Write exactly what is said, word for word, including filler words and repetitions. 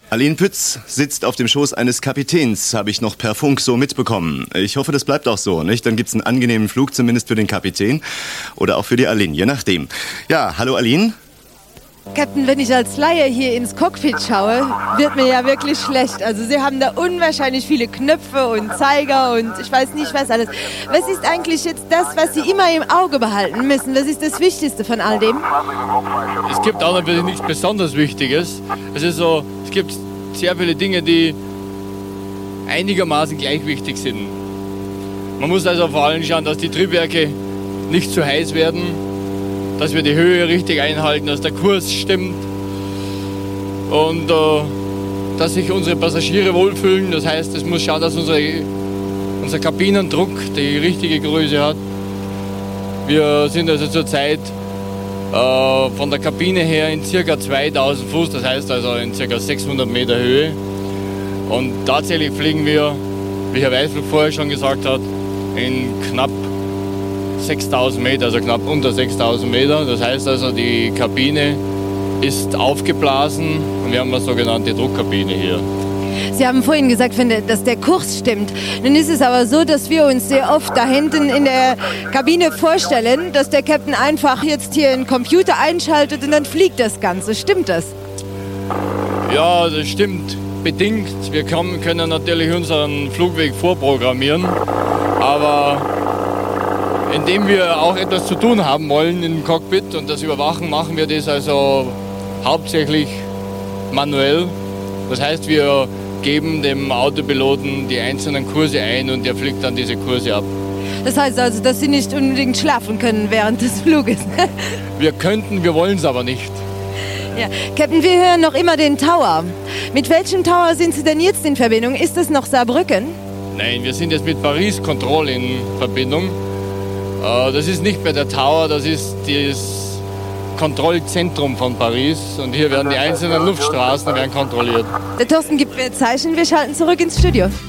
Aline Pütz sitzt auf dem Schoß eines Kapitäns, habe ich noch per Funk so mitbekommen. Ich hoffe, das bleibt auch so, nicht? Dann gibt's einen angenehmen Flug, zumindest für den Kapitän oder auch für die Aline, je nachdem. Ja, hallo Aline. Captain, wenn ich als Laie hier ins Cockpit schaue, wird mir ja wirklich schlecht. Also Sie haben da unwahrscheinlich viele Knöpfe und Zeiger und ich weiß nicht was alles. Was ist eigentlich jetzt das, was Sie immer im Auge behalten müssen? Was ist das Wichtigste von all dem? Es gibt auch natürlich nichts besonders Wichtiges. Es ist so, es gibt sehr viele Dinge, die einigermaßen gleich wichtig sind. Man muss also vor allem schauen, dass die Triebwerke nicht zu heiß werden, dass wir die Höhe richtig einhalten, dass der Kurs stimmt und äh, dass sich unsere Passagiere wohlfühlen. Das heißt, es muss schauen, dass unsere, unser Kabinendruck die richtige Größe hat. Wir sind also zurzeit äh, von der Kabine her in ca. zweitausend Fuß, das heißt also in ca. sechshundert Meter Höhe. Und tatsächlich fliegen wir, wie Herr Weißflug vorher schon gesagt hat, in knapp sechstausend Meter, also knapp unter sechstausend Meter. Das heißt also, die Kabine ist aufgeblasen und wir haben eine sogenannte Druckkabine hier. Sie haben vorhin gesagt, dass der Kurs stimmt. Nun ist es aber so, dass wir uns sehr oft da hinten in der Kabine vorstellen, dass der Captain einfach jetzt hier einen Computer einschaltet und dann fliegt das Ganze. Stimmt das? Ja, das stimmt bedingt. Wir können natürlich unseren Flugweg vorprogrammieren, aber indem wir auch etwas zu tun haben wollen im Cockpit und das überwachen, machen wir das also hauptsächlich manuell. Das heißt, wir geben dem Autopiloten die einzelnen Kurse ein und der fliegt dann diese Kurse ab. Das heißt also, dass Sie nicht unbedingt schlafen können während des Fluges? Wir könnten, wir wollen es aber nicht. Ja. Captain, wir hören noch immer den Tower. Mit welchem Tower sind Sie denn jetzt in Verbindung? Ist das noch Saarbrücken? Nein, wir sind jetzt mit Paris Control in Verbindung. Das ist nicht mehr der Tower, das ist das Kontrollzentrum von Paris. Und hier werden die einzelnen Luftstraßen werden kontrolliert. Der Thorsten gibt mir Zeichen, wir schalten zurück ins Studio.